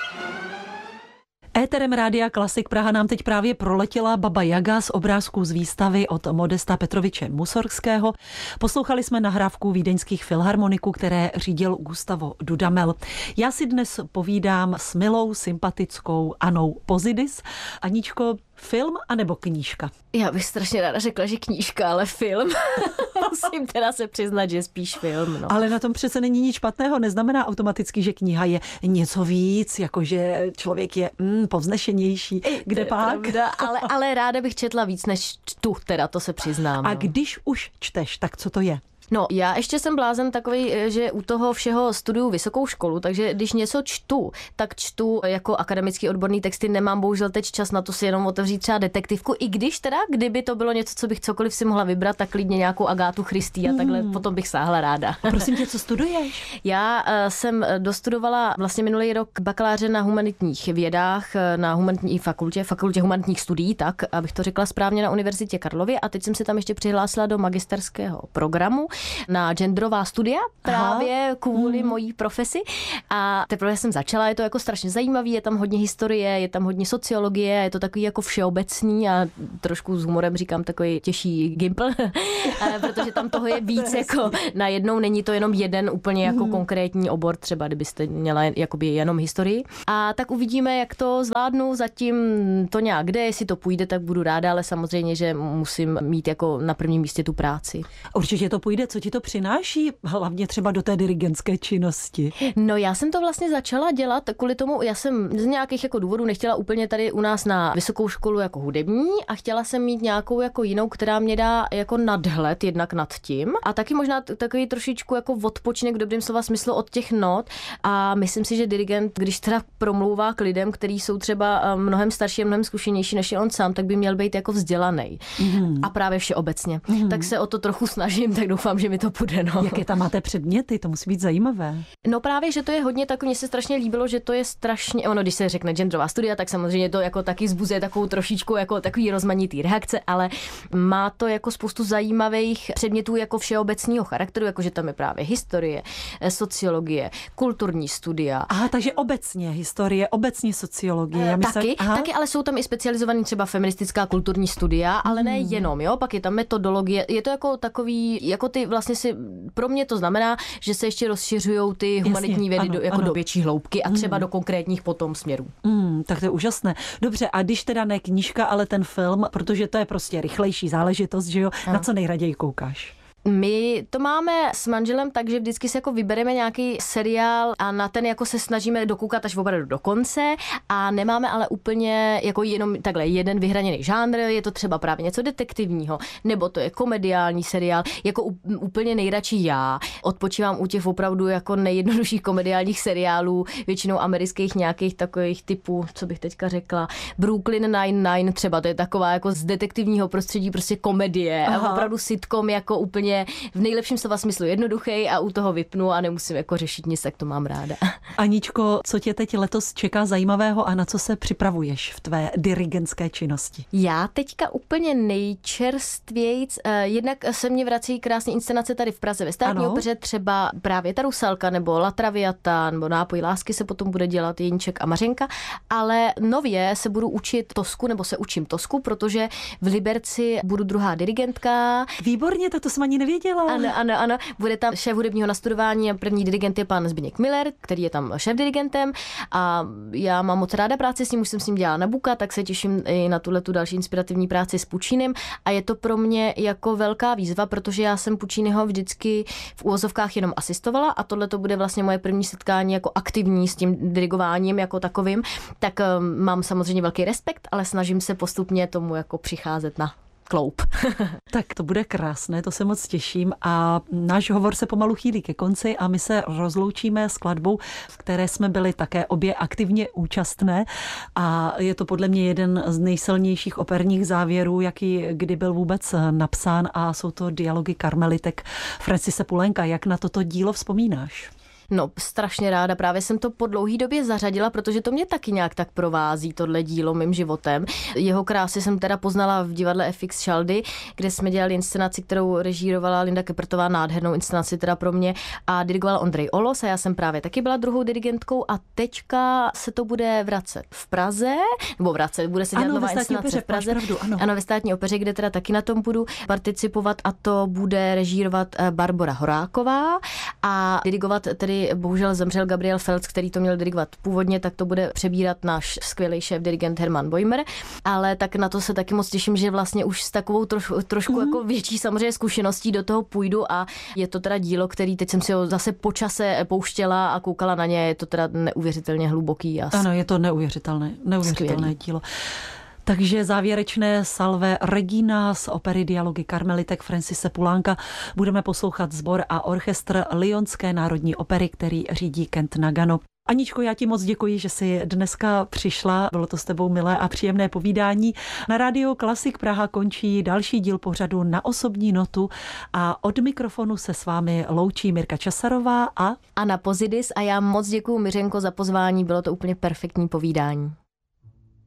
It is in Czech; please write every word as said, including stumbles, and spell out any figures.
Éterem Rádia Klasik Praha nám teď právě proletěla Baba Jaga z obrázků z výstavy od Modesta Petroviče Musorgského. Poslouchali jsme nahrávku vídeňských filharmoniků, které řídil Gustavo Dudamel. Já si dnes povídám s milou, sympatickou Anou Pozidis. Aničko, film anebo knížka? Já bych strašně ráda řekla, že knížka, ale film. Musím teda se přiznat, že spíš film. No. Ale na tom přece není nic špatného. Neznamená automaticky, že kniha je něco víc, jakože člověk je mm, povznešenější. Kde pak? Pravda, ale, ale ráda bych četla víc, než čtu, teda to se přiznám. A no. když už čteš, tak co to je? No, já ještě jsem blázen takový, že u toho všeho studuju vysokou školu, takže když něco čtu, tak čtu jako akademický odborný texty, nemám bohužel teď čas na to si jenom otevřít třeba detektivku, i když teda, kdyby to bylo něco, co bych cokoliv si mohla vybrat, tak klidně nějakou Agátu Christie a takhle mm. potom bych sáhla ráda. A prosím tě, co studuješ? Já uh, jsem dostudovala vlastně minulý rok bakaláře na humanitních vědách, na humanitní fakultě, fakultě humanitních studií, tak, abych to řekla správně, na Univerzitě Karlově, a teď jsem se tam ještě přihlásila do magisterského programu na genderová studia právě Aha. kvůli hmm. mojí profesi. A teprve jsem začala, je to jako strašně zajímavý, je tam hodně historie, je tam hodně sociologie, je to takový jako všeobecný a trošku s humorem říkám takový těžší gimpl, protože tam toho je víc jako najednou, není to jenom jeden úplně jako hmm. konkrétní obor, třeba kdybyste měla jakoby jenom historii. A tak uvidíme, jak to zvládnu, zatím to nějak jde, jestli to půjde, tak budu ráda, ale samozřejmě, že musím mít jako na prvním místě tu práci. Určitě to půjde. Co ti to přináší, hlavně třeba do té dirigentské činnosti? No, já jsem to vlastně začala dělat kvůli tomu, já jsem z nějakých jako důvodů nechtěla úplně tady u nás na vysokou školu jako hudební a chtěla jsem mít nějakou jako jinou, která mě dá jako nadhled jednak nad tím a taky možná takový trošičku jako odpočinek v dobrým slova smyslu od těch not a myslím si, že dirigent, když teda promlouvá k lidem, kteří jsou třeba mnohem starší a mnohem zkušenější než je on sám, tak by měl být jako vzdělaný. Mm. A právě všeobecně. Mm. Tak se o to trochu snažím, tak doufám, že mi to půjde. No. Jaké tam máte předměty? To musí být zajímavé. No právě, že to je hodně takový, mně se strašně líbilo, že to je strašně, ono, když se řekne genderová studia, tak samozřejmě to jako taky zbuzuje takovou trošičku jako takový rozmanitý reakce, ale má to jako spoustu zajímavých předmětů jako všeobecného charakteru, jakože tam je právě historie, sociologie, kulturní studia. Aha, takže obecně historie, obecně sociologie. Já myslím, taky, taky, ale jsou tam i specializovaný třeba feministická kulturní studia, ale ne hmm. jenom, jo, pak je tam metodologie, je to jako takový, jako ty vlastně si, pro mě to znamená, že se ještě rozšiřují ty humanitní Jasně, vědy ano, do, jako ano. do větší hloubky a třeba mm. do konkrétních potom směrů. Mm, tak to je úžasné. Dobře, a když teda ne knížka, ale ten film, protože to je prostě rychlejší záležitost, že jo, ano. Na co nejraději koukáš? My to máme s manželem tak, že vždycky si jako vybereme nějaký seriál a na ten jako se snažíme dokoukat až opravdu do konce a nemáme ale úplně jako jenom takhle jeden vyhraněný žánr, je to třeba právě něco detektivního, nebo to je komediální seriál, jako úplně nejradši já odpočívám u těch opravdu jako nejjednodušších komediálních seriálů, většinou amerických nějakých takových typů, co bych teďka řekla, Brooklyn Nine-Nine třeba, to je taková jako z detektivního prostředí prostě komedie a opravdu sitcom jako úplně v nejlepším slova smyslu jednoduchý a u toho vypnu a nemusím jako řešit nic, tak to mám ráda. Aničko, co tě teď letos čeká zajímavého a na co se připravuješ v tvé dirigentské činnosti? Já teďka úplně nejčerstvějc, jednak se mě vrací krásné inscenace tady v Praze ve Státní opeře, třeba právě ta Rusalka nebo La Traviata nebo Nápoj lásky se potom bude dělat Jeníček a Mařenka, ale nově se budu učit Tosku nebo se učím Tosku, protože v Liberci budu druhá dirigentka. Výborně, tak to jsem ani nevěděla. Ano, ano, ano. Bude tam šéf hudebního nastudování a první dirigent je pan Zbyněk Miller, který je tam šéf dirigentem a já mám moc ráda práci s ním, už jsem s ním dělala na Buka, tak se těším i na tuhletu další inspirativní práci s Puccinem a je to pro mě jako velká výzva, protože já jsem Pucciniho vždycky v úvozovkách jenom asistovala a tohle to bude vlastně moje první setkání jako aktivní s tím dirigováním jako takovým, tak um, mám samozřejmě velký respekt, ale snažím se postupně tomu jako přicházet na kloup. Tak to bude krásné, to se moc těším a náš hovor se pomalu chýlí ke konci a my se rozloučíme skladbou, v které jsme byli také obě aktivně účastné a je to podle mě jeden z nejsilnějších operních závěrů, jaký kdy byl vůbec napsán a jsou to dialogy karmelitek Francise Poulenca. Jak na toto dílo vzpomínáš? No, strašně ráda. Právě jsem to po dlouhý době zařadila, protože to mě taky nějak tak provází, tohle dílo mým životem. Jeho krásy jsem teda poznala v divadle F X Šaldy, kde jsme dělali inscenaci, kterou režírovala Linda Kepertová, nádhernou inscenaci teda pro mě, a dirigoval Ondrej Olos a já jsem právě taky byla druhou dirigentkou a teďka se to bude vracet v Praze, nebo vracet, bude se dělat ano, nová inscenace opeře, v Praze. pravdu, ano. ano, ve Státní opeře, kde teda taky na tom budu participovat a to bude režírovat Barbora Horáková a dirigovat tedy, bohužel zemřel Gabriel Felc, který to měl dirigovat původně, tak to bude přebírat náš skvělý šéf dirigent Herman Bojmer, ale tak na to se taky moc těším, že vlastně už s takovou troš, trošku mm-hmm. jako větší samozřejmě zkušeností do toho půjdu a je to teda dílo, který teď jsem si ho zase po čase pouštěla a koukala na ně, je to teda neuvěřitelně hluboký. A ano, je to neuvěřitelné, neuvěřitelné skvělý dílo. Takže závěrečné salve Regina z opery Dialogy karmelitek Francise Pulánka budeme poslouchat sbor a orchestr Lyonské národní opery, který řídí Kent Nagano. Aničko, já ti moc děkuji, že jsi dneska přišla. Bylo to s tebou milé a příjemné povídání. Na Rádio Klasik Praha končí další díl pořadu Na osobní notu a od mikrofonu se s vámi loučí Mirka Časarová a Anna Pozidis a já moc děkuju, Miřenko, za pozvání. Bylo to úplně perfektní povídání.